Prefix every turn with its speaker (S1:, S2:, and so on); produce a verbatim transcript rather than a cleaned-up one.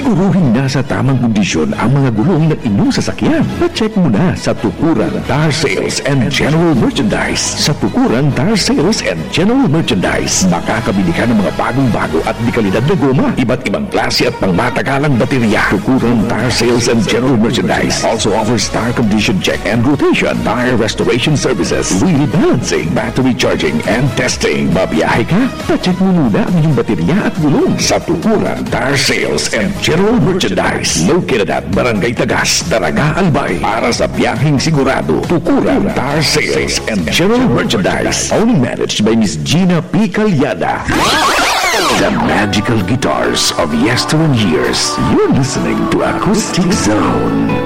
S1: Siguruhin nasa tamang kondisyon ang mga gulong ng inyong sasakyan. Pa-check mo na sa Tukuran Tire Sales and General Merchandise. Sa Tukuran Tire Sales and General Merchandise, makakabili ka ng mga bagong-bago at di kalidad na goma, iba't ibang klase at pangmatagalang baterya. Tukuran Tire Sales and General Merchandise also offers tire condition check and rotation, tire restoration services, wheel balancing, battery charging, and testing. Babiyahe ka? Pa-check mo muna ang iyong baterya at gulong sa Tukuran Tire Sales and General Merchandise. Located at Barangay Tagas, Daraga, Albay. Para sa biyaheng sigurado, Tukuran Tire Sales and General Merchandise. Only managed by Miss Gina P. Calyada. The magical guitars of yesteryears. You're listening to Acoustic Zone.